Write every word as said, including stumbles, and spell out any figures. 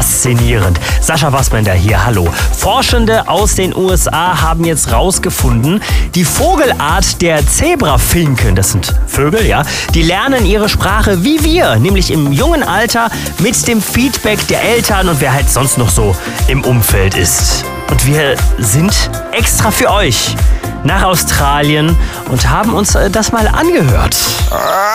faszinierend. Sascha Wassbender hier, hallo. Forschende aus den U S A haben jetzt rausgefunden, die Vogelart der Zebrafinken, das sind Vögel, ja, die lernen ihre Sprache wie wir, nämlich im jungen Alter mit dem Feedback der Eltern und wer halt sonst noch so im Umfeld ist. Und wir sind extra für euch nach Australien und haben uns das mal angehört.